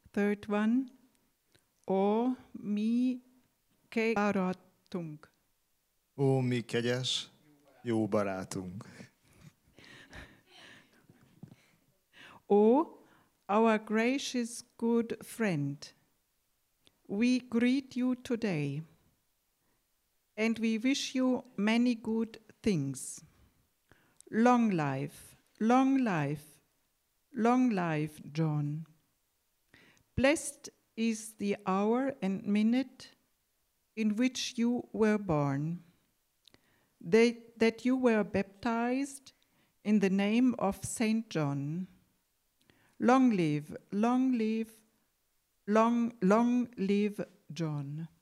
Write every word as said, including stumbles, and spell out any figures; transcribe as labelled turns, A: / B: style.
A: Third one, O mi ke barátunk.
B: Ó, mi kegyes, jó barátunk.
A: O, our gracious good friend, we greet you today, and we wish you many good things. Long life, long life, long life, John. Blessed is the hour and minute in which you were born, they, that you were baptized in the name of Saint John. Long live, long live, long, long live John.